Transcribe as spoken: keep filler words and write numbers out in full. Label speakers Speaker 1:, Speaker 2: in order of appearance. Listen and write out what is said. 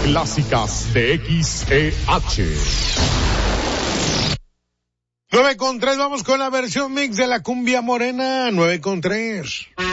Speaker 1: clásicas de X E H.
Speaker 2: nueve con tres, vamos con la versión mix de la cumbia morena, nueve con tres.